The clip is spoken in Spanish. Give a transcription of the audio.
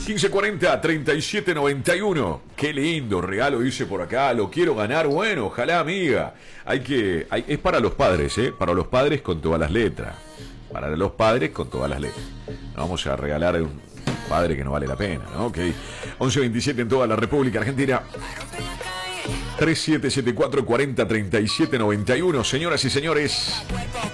1540 3791. Qué lindo regalo dice por acá. Lo quiero ganar. Bueno, ojalá, amiga. Es para los padres, para los padres con todas las letras. Para los padres con todas las letras. No vamos a regalar a un padre que no vale la pena, ¿no? Ok. 1127 en toda la República Argentina. 3774 40 3791. Señoras y señores,